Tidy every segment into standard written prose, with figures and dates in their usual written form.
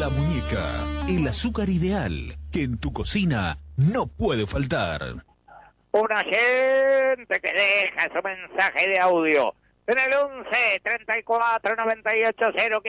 La Muñeca, el azúcar ideal que en tu cocina no puede faltar. Un oyente que deja su mensaje de audio en el 11 34 98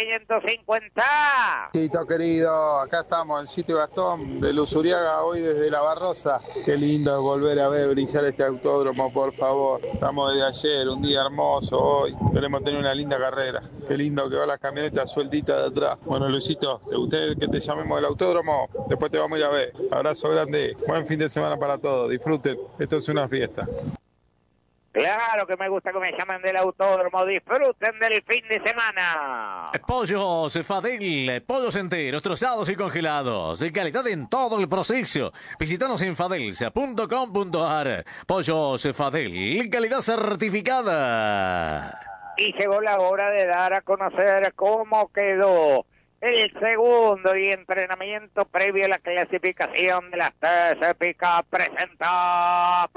0550. Tito querido, acá estamos en el sitio Gastón de Luzuriaga, hoy desde La Barrosa. Qué lindo volver a ver brillar este autódromo, por favor. Estamos desde ayer, un día hermoso hoy. Esperemos tener una linda carrera. Qué lindo que va la camioneta sueltita de atrás. Bueno, Luisito, ¿te gustaría que te llamemos del autódromo? Después te vamos a ir a ver. Abrazo grande, buen fin de semana para todos. Disfruten, esto es una fiesta. Claro que me gusta que me llamen del autódromo. Disfruten del fin de semana. Pollos Fadel, pollos enteros, trozados y congelados. De calidad en todo el proceso. Visítanos en fadelsa.com.ar. Pollos Fadel, calidad certificada. Y llegó la hora de dar a conocer cómo quedó el segundo y entrenamiento previo a la clasificación de las TCPK. Presenta.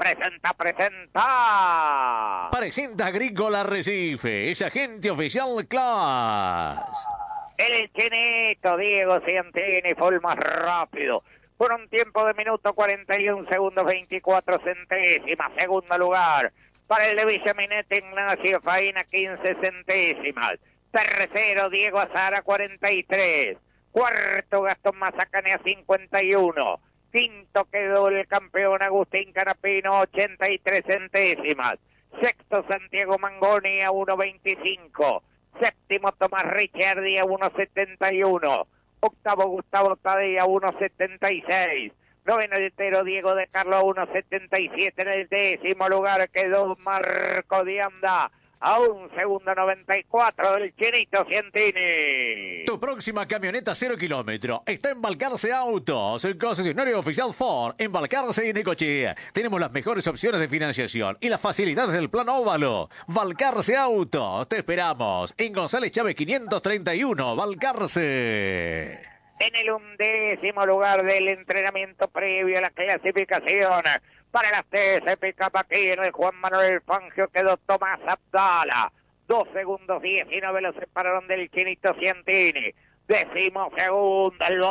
Presenta Agrícola Recife, es agente oficial Class. El chinito Diego Ciantini fue el más rápido, con un tiempo de minuto 41 segundos 24 centésimas. Segundo lugar para el de Villaminete Ignacio Faina, 15 centésimas. Tercero, Diego Azara, 43. Cuarto, Gastón Mazacane, a 51. Quinto quedó el campeón Agustín Canapino, 83 centésimas. Sexto, Santiago Mangoni, a 1.25. Séptimo, Tomás Ricciardi, a 1.71. Octavo, Gustavo Tadei, a 1.76. Noveno, delantero Diego de Carlo, a 1.77. En el décimo lugar quedó Marco Dianda, a un segundo 94 del chinito Cientini. Tu próxima camioneta 0 kilómetro está en Balcarce Autos, el concesionario oficial Ford en Balcarce y Necochea. Tenemos las mejores opciones de financiación y las facilidades del plan óvalo. Balcarce Autos, te esperamos en González Chávez 531, Balcarce. En el 11º lugar del entrenamiento previo a la clasificación para las TCPK aquí en el Juan Manuel Fangio quedó Tomás Abdala. 2 segundos 19 lo separaron del chinito Cientini. 12º el